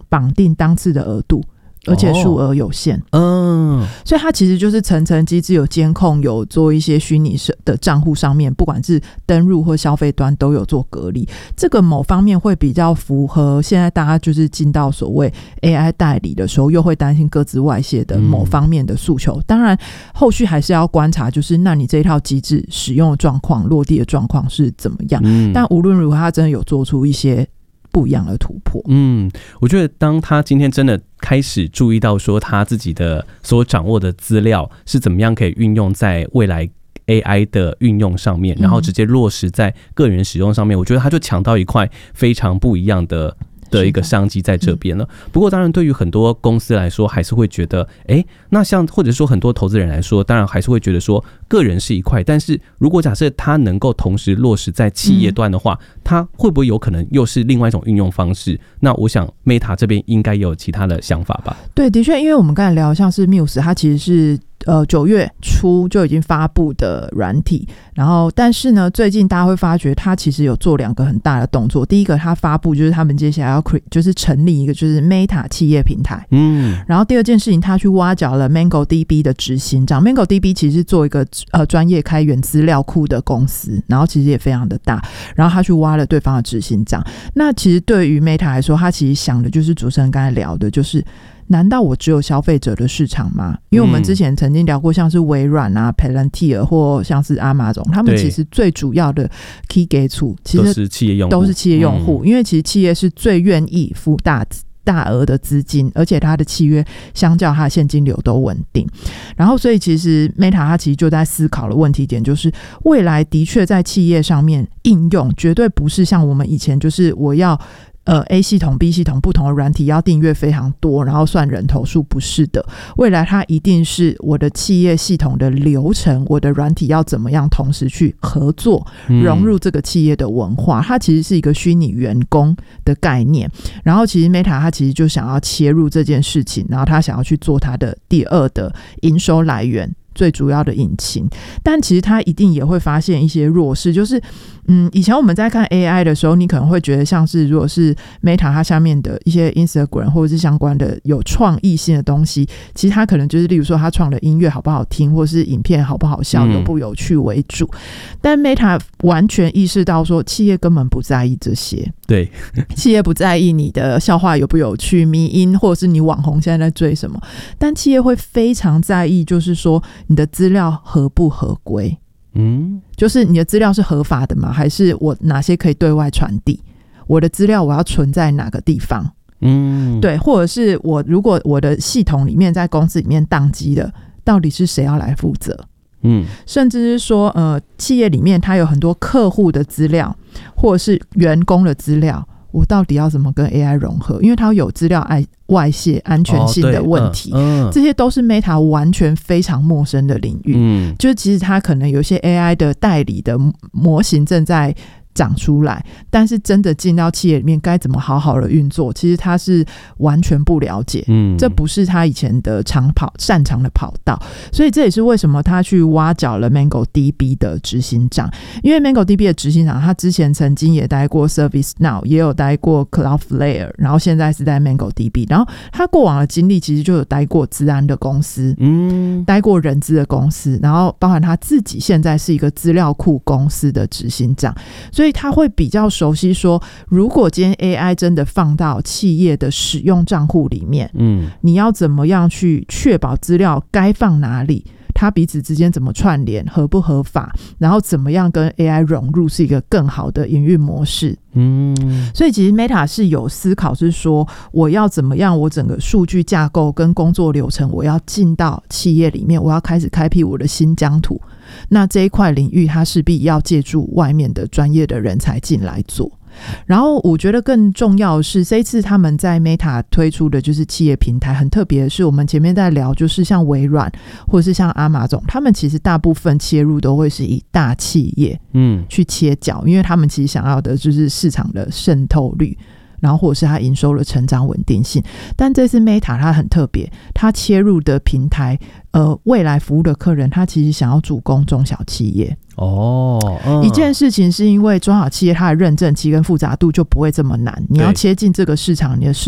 绑定当次的额度，而且数额有限。所以它其实就是层层机制有监控，有做一些虚拟的账户上面，不管是登入或消费端都有做隔离。这个某方面会比较符合现在大家就是进到所谓 AI 代理的时候，又会担心个资外泄的某方面的诉求。当然后续还是要观察，就是那你这一套机制使用的状况、落地的状况是怎么样。但无论如何，它真的有做出一些不一样的突破。 我觉得当他今天真的开始注意到说他自己的所掌握的资料是怎么样可以运用在未来 AI 的运用上面，然后直接落实在个人使用上面，我觉得他就抢到一块非常不一样的一个商机在这边了。不过当然对于很多公司来说还是会觉得那像或者说很多投资人来说，当然还是会觉得说个人是一块，但是如果假设它能够同时落实在企业端的话，它会不会有可能又是另外一种运用方式？那我想 Meta 这边应该也有其他的想法吧。 对，的确，因为我们刚才聊像是 Muse， 它其实是9月初就已经发布的软体，然后但是呢最近大家会发觉它其实有做2个很大的动作。第一个，它发布就是他们接下来要就是成立一个就是 Meta 企业平台，然后第二件事情，他去挖角了 MongoDB 的执行长。 MongoDB 其实是做一个专业开源资料库的公司，然后其实也非常的大，然后他去挖了对方的执行长。那其实对于 Meta 来说，他其实想的就是主持人刚才聊的，就是难道我只有消费者的市场吗？因为我们之前曾经聊过像是微软啊 Palantir 或像是 Amazon， 他们其实最主要的 key 给处其实都是企业用户，因为其实企业是最愿意付大额的资金，而且它的契约相较它的现金流都稳定。然后所以其实 Meta 它其实就在思考的问题点，就是未来的确在企业上面应用绝对不是像我们以前就是我要A 系统 B 系统不同的软体要订阅非常多，然后算人头数，不是的。未来它一定是我的企业系统的流程，我的软体要怎么样同时去合作，融入这个企业的文化。它其实是一个虚拟员工的概念，然后其实 Meta 它其实就想要切入这件事情，然后它想要去做它的第二的营收来源，最主要的引擎。但其实它一定也会发现一些弱势，就是以前我们在看 AI 的时候，你可能会觉得像是如果是 Meta 它下面的一些 Instagram 或者是相关的有创意性的东西，其实它可能就是例如说它创的音乐好不好听，或是影片好不好笑，有不有趣为主。但 Meta 完全意识到说企业根本不在意这些， 对， 企业不在意你的笑话有不有趣，迷因或者是你网红现在在追什么，但企业会非常在意就是说你的资料合不合规。就是你的资料是合法的吗？还是我哪些可以对外传递？我的资料我要存在哪个地方？对，或者是如果我的系统里面在公司里面宕机了，到底是谁要来负责？甚至是说企业里面它有很多客户的资料或者是员工的资料，我到底要怎么跟 AI 融合？因为它有资料外泄安全性的问题，这些都是 Meta 完全非常陌生的领域。就是其实它可能有些 AI 的代理的模型正在长出来，但是真的进到企业里面该怎么好好的运作，其实他是完全不了解。这不是他以前的擅长的跑道。所以这也是为什么他去挖角了 MongoDB 的执行长，因为 MongoDB 的执行长他之前曾经也待过 ServiceNow， 也有待过 Cloudflare， 然后现在是在 MongoDB， 然后他过往的经历其实就有待过资安的公司，待过人资的公司，然后包含他自己现在是一个资料库公司的执行长，所以他会比较熟悉说，如果今天 AI 真的放到企业的使用账户里面，你要怎么样去确保资料该放哪里，它彼此之间怎么串联，合不合法，然后怎么样跟 AI 融入，是一个更好的营运模式。所以其实 Meta 是有思考，是说我要怎么样，我整个数据架构跟工作流程我要进到企业里面，我要开始开辟我的新疆土。那这一块领域它势必要借助外面的专业的人才进来做。然后我觉得更重要的是，这一次他们在 Meta 推出的就是企业平台，很特别的是我们前面在聊就是像微软或者是像 Amazon， 他们其实大部分切入都会是以大企业去切角，因为他们其实想要的就是市场的渗透率，然后或者是它营收的成长稳定性。但这次 Meta 它很特别，它切入的平台未来服务的客人，它其实想要主攻中小企业。一件事情是因为中小企业它的认证期跟复杂度就不会这么难，你要切进这个市场，你的